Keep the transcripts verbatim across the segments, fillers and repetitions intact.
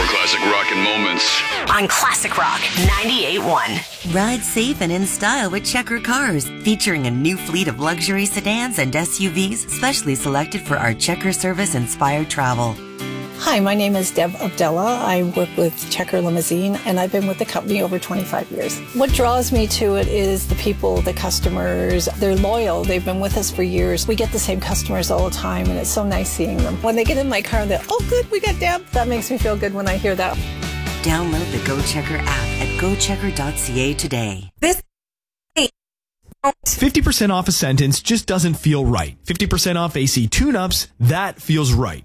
classic rockin' moments on Classic Rock ninety-eight point one. Ride safe and in style with Checker Cars, featuring a new fleet of luxury sedans and S U Vs specially selected for our Checker service-inspired travel. Hi, my name is Deb Abdella. I work with Checker Limousine, and I've been with the company over twenty-five years. What draws me to it is the people, the customers. They're loyal. They've been with us for years. We get the same customers all the time, and it's so nice seeing them. When they get in my car, they're, oh, good, we got Deb. That makes me feel good when I hear that. Download the Go Checker app at go checker dot c a today. This fifty percent off a sentence just doesn't feel right. fifty percent off A C tune-ups, that feels right.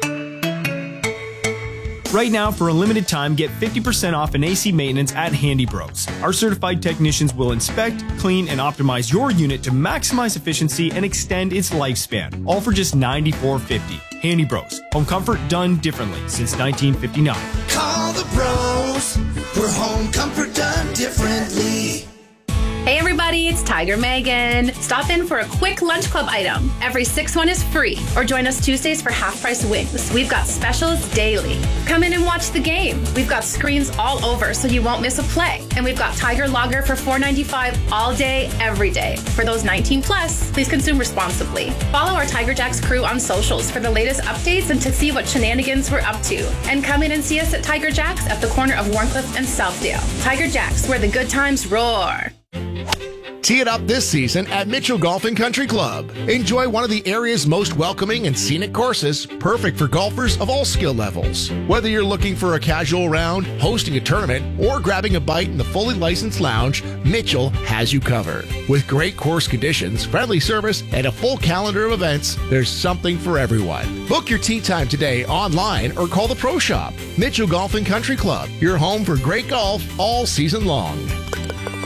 Right now, for a limited time, get fifty percent off an A C maintenance at Handy Bros. Our certified technicians will inspect, clean, and optimize your unit to maximize efficiency and extend its lifespan, all for just ninety-four fifty. Handy Bros. Home comfort done differently since nineteen fifty-nine. Call the bros for home comfort done differently. Hey everybody, it's Tiger Megan. Stop in for a quick lunch club item. Every sixth one is free. Or join us Tuesdays for half price wings. We've got specials daily. Come in and watch the game. We've got screens all over so you won't miss a play. And we've got Tiger Lager for four ninety-five all day, every day. For those nineteen plus, please consume responsibly. Follow our Tiger Jacks crew on socials for the latest updates and to see what shenanigans we're up to. And come in and see us at Tiger Jacks at the corner of Warncliffe and Southdale. Tiger Jacks, where the good times roar. Tee it up this season at Mitchell Golf and Country Club. Enjoy one of the area's most welcoming and scenic courses, perfect for golfers of all skill levels. Whether you're looking for a casual round, hosting a tournament, or grabbing a bite in the fully licensed lounge, Mitchell has you covered. With great course conditions, friendly service, and a full calendar of events, there's something for everyone. Book your tee time today online or call the Pro Shop. Mitchell Golf and Country Club, your home for great golf all season long.